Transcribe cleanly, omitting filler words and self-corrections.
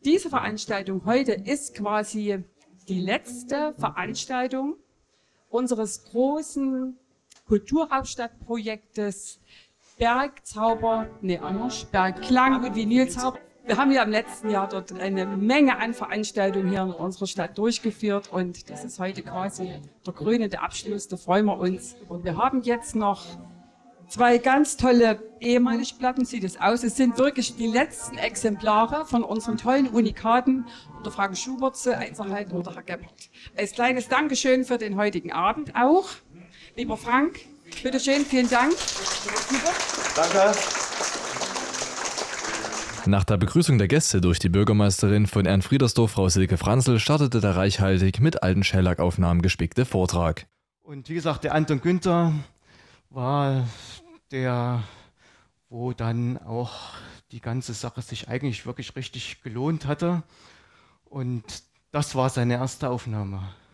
Diese Veranstaltung heute ist quasi die letzte Veranstaltung unseres großen Kulturhauptstadtprojektes Bergklang und Vinylzauber. Wir haben ja im letzten Jahr dort eine Menge an Veranstaltungen hier in unserer Stadt durchgeführt und das ist heute quasi der krönende Abschluss, da freuen wir uns. Und wir haben jetzt noch 2 ganz tolle ehemalige Platten, sieht es aus. Es sind wirklich die letzten Exemplare von unseren tollen Unikaten unter Frank Schubert, Einzelheiten oder Herr Gebhardt. Als kleines Dankeschön für den heutigen Abend auch. Lieber Frank, bitteschön, vielen Dank. Danke. Nach der Begrüßung der Gäste durch die Bürgermeisterin von Ernfriedersdorf, Frau Silke Franzl, startete der reichhaltig mit alten Schellack-Aufnahmen gespickte Vortrag. Und wie gesagt, der Anton Günther war der, wo dann auch die ganze Sache sich eigentlich wirklich richtig gelohnt hatte. Und das war seine erste Aufnahme.